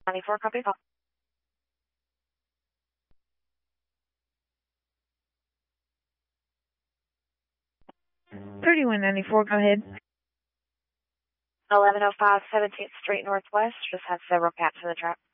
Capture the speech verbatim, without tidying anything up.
ninety-four, copy call. thirty-one ninety-four, go ahead. eleven oh five seventeenth Street Northwest, just had several cats in the trap.